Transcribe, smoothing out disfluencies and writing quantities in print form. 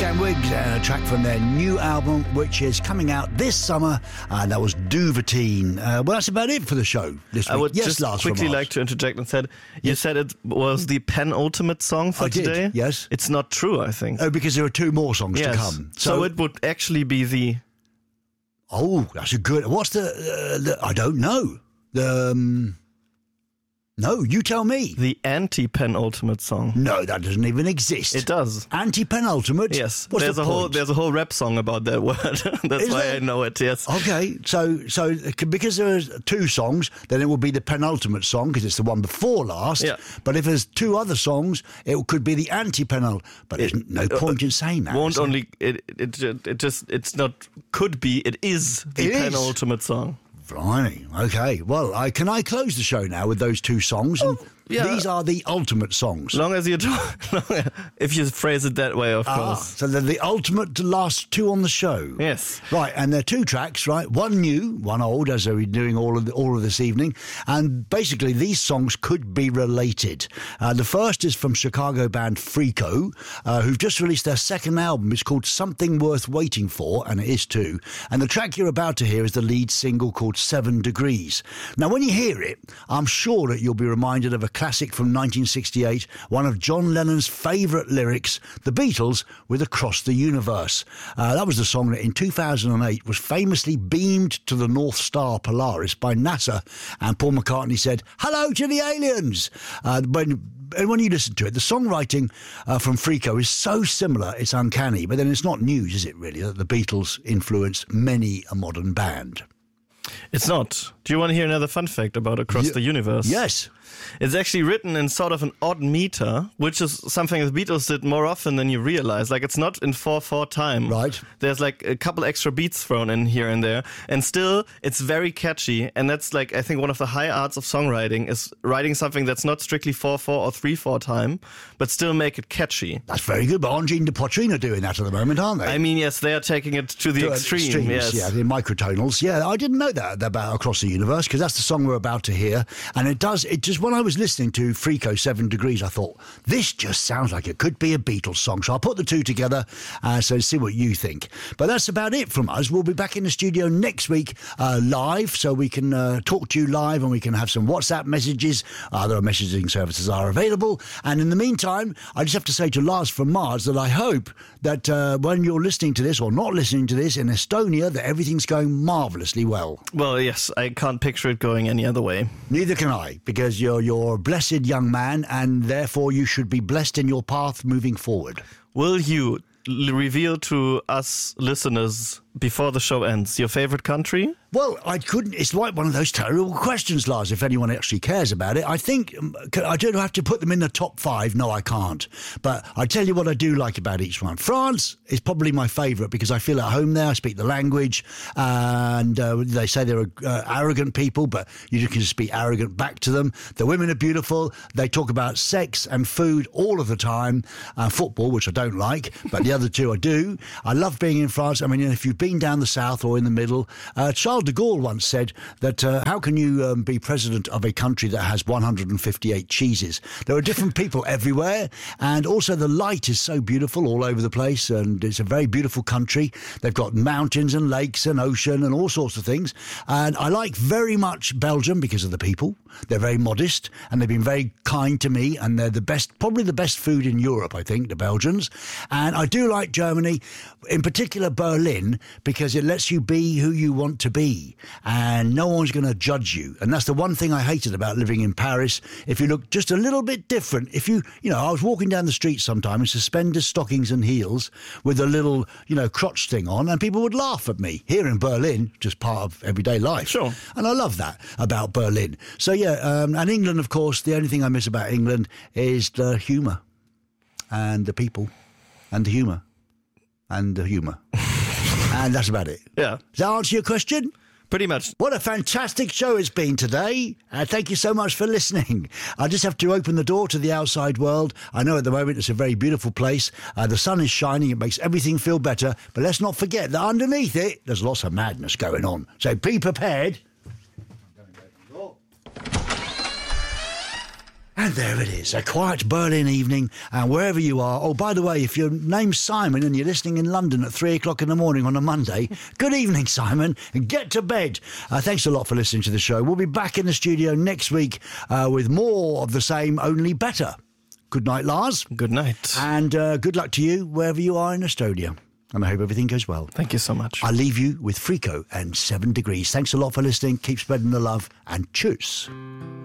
Wigs and a track from their new album, which is coming out this summer, and that was Duvetine. Well, that's about it for the show this week. I would just quickly like to interject and said, you said it was the penultimate song for today? Did, yes. It's not true, I think. Oh, because there are two more songs to come. So it would actually be the... Oh, that's a good... What's the I don't know. No, you tell me. The anti-penultimate song. No, that doesn't even exist. It does. Anti-penultimate? Yes. What's there's a whole rap song about that word. That's Is why there? I know it, yes. Okay, so because there's two songs, then it will be the penultimate song because it's the one before last. Yeah. But if there's two other songs, it could be the anti-penultimate. But there's no point in saying that. Won't only it's not could be, it is the penultimate song. Blimey. Okay. Well, can I close the show now with those two songs? And these are the ultimate songs. Long as you if you phrase it that way, of course. So they're the ultimate last two on the show. Yes. Right, and they're two tracks, right? One new, one old, as we're doing all of this evening. And basically, these songs could be related. The first is from Chicago band Freako, who've just released their second album. It's called Something Worth Waiting For, and it is too. And the track you're about to hear is the lead single called 7 Degrees. Now, when you hear it, I'm sure that you'll be reminded of a classic from 1968, one of John Lennon's favourite lyrics, The Beatles with Across the Universe. That was the song that in 2008 was famously beamed to the North Star Polaris by NASA, and Paul McCartney said, "Hello to the aliens!" When you listen to it, the songwriting from Freako is so similar, it's uncanny. But then it's not news, is it really, that the Beatles influenced many a modern band? It's not. Do you want to hear another fun fact about Across the Universe? Yes. It's actually written in sort of an odd meter, which is something the Beatles did more often than you realize. Like, it's not in 4/4 time. Right. There's like a couple extra beats thrown in here and there. And still, it's very catchy. And that's like, I think one of the high arts of songwriting is writing something that's not strictly 4/4 or 3/4 time, but still make it catchy. That's very good. But Angine de Poitrine are doing that at the moment, aren't they? I mean, yes, they are taking it to the extreme. Yes. Yeah, the microtonals. Yeah, I didn't know that about Across the Universe, because that's the song we're about to hear. And it just, when I was listening to Freako 7 Degrees, I thought, this just sounds like it could be a Beatles song. So I'll put the two together, so see what you think. But that's about it from us. We'll be back in the studio next week live, so we can talk to you live and we can have some WhatsApp messages. Other messaging services are available. And in the meantime, I just have to say to Lars from Mars that I hope that when you're listening to this or not listening to this in Estonia, that everything's going marvellously well. Well, yes, I can't picture it going any other way. Neither can I, because you're a blessed young man, and therefore you should be blessed in your path moving forward. Will you reveal to us listeners before the show ends your favorite country? Well, I couldn't. It's like one of those terrible questions, Lars, if anyone actually cares about it. I think I don't have to put them in the top 5. No, I can't. But I tell you what I do like about each one. France is probably my favourite because I feel at home there. I speak the language, and they say they're arrogant people, but you can just be arrogant back to them. The women are beautiful. They talk about sex and food all of the time. Football, which I don't like, but the other two I do. I love being in France. I mean, if you've been down the south or in the middle, Charles de Gaulle once said that how can you be president of a country that has 158 cheeses? There are different people everywhere, and also the light is so beautiful all over the place, and it's a very beautiful country. They've got mountains and lakes and ocean and all sorts of things, and I like very much Belgium because of the people. They're very modest, and they've been very kind to me, and they're the best, probably the best food in Europe, I think, the Belgians. And I do like Germany, in particular Berlin, because it lets you be who you want to be, and no one's going to judge you. And that's the one thing I hated about living in Paris. If you look just a little bit different, if you know, I was walking down the street sometime in suspenders, stockings and heels with a little, crotch thing on, and people would laugh at me. Here in Berlin, just part of everyday life. Sure. And I love that about Berlin. So yeah, and England, of course, the only thing I miss about England is the humour and the people and the humour and the humour. And that's about it. Yeah. Does that answer your question? Pretty much. What a fantastic show it's been today. Thank you so much for listening. I just have to open the door to the outside world. I know at the moment it's a very beautiful place. The sun is shining. It makes everything feel better. But let's not forget that underneath it, there's lots of madness going on. So be prepared. And there it is, a quiet Berlin evening, and wherever you are. Oh, by the way, if your name's Simon and you're listening in London at 3 o'clock in the morning on a Monday, good evening, Simon, and get to bed. Thanks a lot for listening to the show. We'll be back in the studio next week with more of the same, only better. Good night, Lars. Good night. And good luck to you wherever you are in Estonia. And I hope everything goes well. Thank you so much. I'll leave you with Frico and 7 Degrees. Thanks a lot for listening. Keep spreading the love, and tschüss.